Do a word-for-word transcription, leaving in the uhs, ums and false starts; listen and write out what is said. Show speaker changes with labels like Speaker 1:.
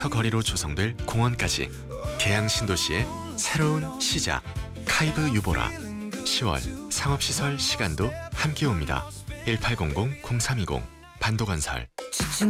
Speaker 1: 거리로 조성될 공원까지 계양 신도시의 새로운 시작 카이브 유보라 시월 상업시설 시간도 함께 옵니다. 일팔공공 공삼이공 반도건설